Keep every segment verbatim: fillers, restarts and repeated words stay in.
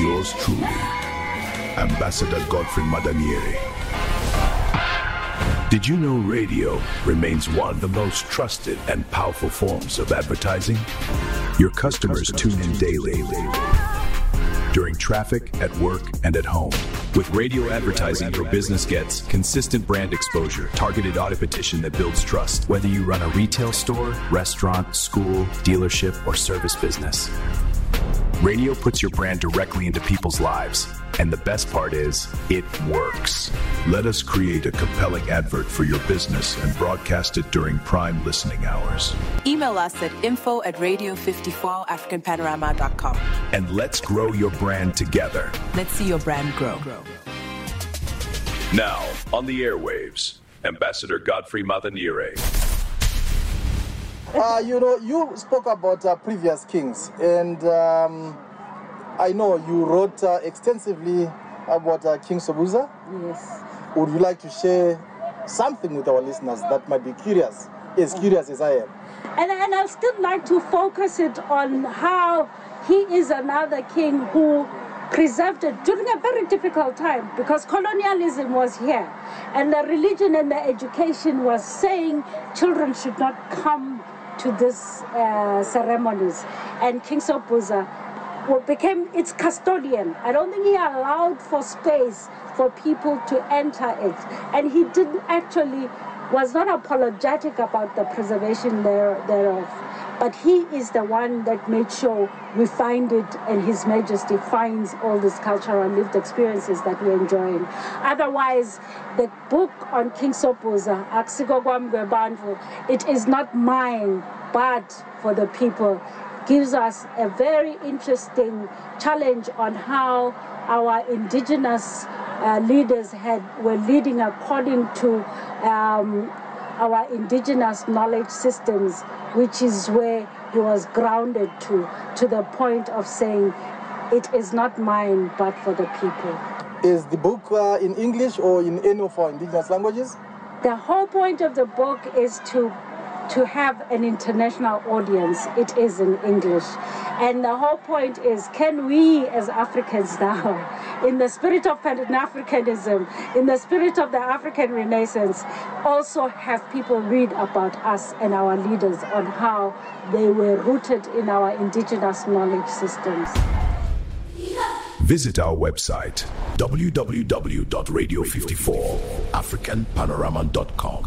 yours truly, Ambassador Godfrey Madaniere. Did you know radio remains one of the most trusted and powerful forms of advertising? Your customers tune in daily, during traffic, at work, and at home. With radio advertising, your business gets consistent brand exposure, targeted audience that builds trust, whether you run a retail store, restaurant, school, dealership, or service business. Radio puts your brand directly into people's lives. And the best part is, it works. Let us create a compelling advert for your business and broadcast it during prime listening hours. Email us at info at radio fifty-four african panorama dot com. And let's grow your brand together. Let's see your brand grow. Now, on the airwaves, Ambassador Godfrey Madaniere. Uh, you know, you spoke about uh, previous kings, and um, I know you wrote uh, extensively about uh, King Sobhuza. Yes. Would you like to share something with our listeners that might be curious, as curious as I am? And, and I'd still like to focus it on how he is another king who preserved it during a very difficult time, because colonialism was here, and the religion and the education was saying children should not come to these uh, ceremonies. And King Sobhuza became its custodian. I don't think he allowed for space for people to enter it. And he didn't actually, was not apologetic about the preservation there, thereof. But he is the one that made sure we find it, and His Majesty finds all these cultural lived experiences that we're enjoying. Otherwise, the book on King Sobhuza, Akusiko kwami kwebantu, it is not mine, but for the people, gives us a very interesting challenge on how our indigenous uh, leaders had were leading according to um, our indigenous knowledge systems, which is where he was grounded to, to the point of saying, it is not mine, but for the people. Is the book uh, in English or in any of our indigenous languages? The whole point of the book is to to have an international audience. It is in English. And the whole point is, can we as Africans now, in the spirit of Pan-Africanism, in the spirit of the African Renaissance, also have people read about us and our leaders on how they were rooted in our indigenous knowledge systems. Visit our website, w w w dot radio fifty-four african panorama dot com.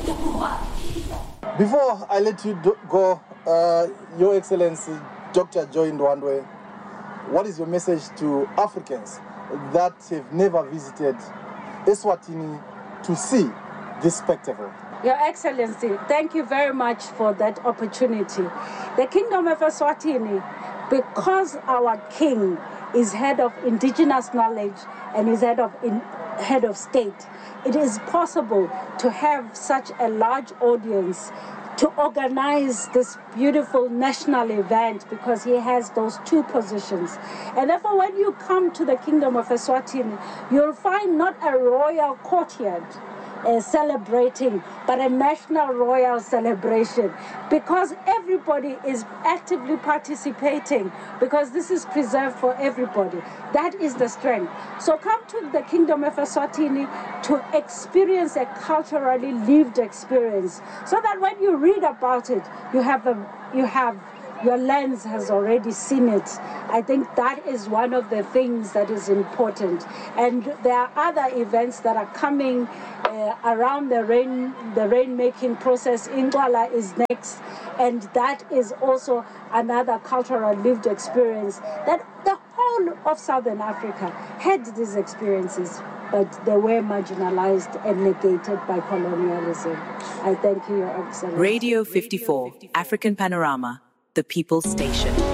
Before I let you do- go, uh, Your Excellency, Doctor Joy Ndwandwe, what is your message to Africans that have never visited Eswatini to see this spectacle? Your Excellency, thank you very much for that opportunity. The Kingdom of Eswatini, because our king is head of indigenous knowledge and is head of in, head of state, it is possible to have such a large audience to organize this beautiful national event, because he has those two positions. And therefore, when you come to the Kingdom of Eswatini, you'll find not a royal courtyard Uh, celebrating, but a national royal celebration, because everybody is actively participating, because this is preserved for everybody. That is the strength. So come to the Kingdom of Eswatini to experience a culturally lived experience, so that when you read about it, you have a, you have your lens has already seen it. I think that is one of the things that is important. And there are other events that are coming uh, around the rain, the rain-making process. Indwala is next, and that is also another cultural lived experience that the whole of Southern Africa had these experiences, but they were marginalized and negated by colonialism. I thank you, Your Excellency. Radio fifty-four, African Panorama, the People's Station.